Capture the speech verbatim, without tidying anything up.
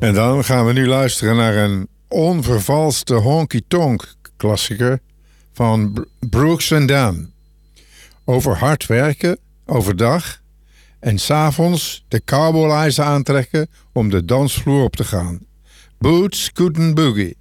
En dan gaan we nu luisteren naar een onvervalste honky-tonk klassieker van Brooks and Dunn. Over hard werken, overdag, en 's avonds de cowboylijzen aantrekken om de dansvloer op te gaan. Boots Couldn't Boogie.